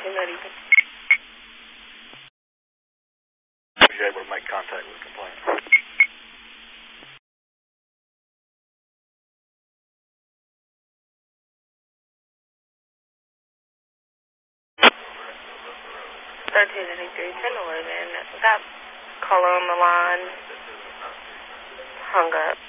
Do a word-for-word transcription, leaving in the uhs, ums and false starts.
not even. Yeah, would make contact with complaint. thirteen eighty-three, ten eleven. Got caller on the line. Hung up.